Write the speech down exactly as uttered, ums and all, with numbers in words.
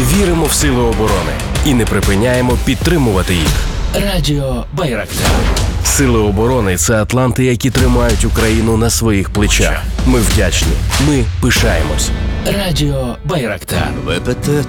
Віримо в сили оборони і не припиняємо підтримувати їх. Радіо Байрактар. Сили оборони – це атланти, які тримають Україну на своїх плечах. Ми вдячні. Ми пишаємось. Радіо Байрактар. ВПТ